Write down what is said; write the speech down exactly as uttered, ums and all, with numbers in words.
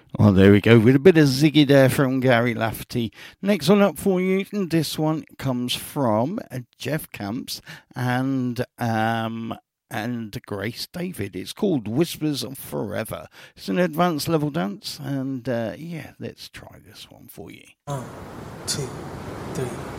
Well, there we go, with a bit of Ziggy there from Gary Lafferty. Next one up for you, and this one comes from Jeff Camps and um, and Grace David. It's called Whispers of Forever. It's an advanced level dance, and uh, yeah, let's try this one for you. One, two, three.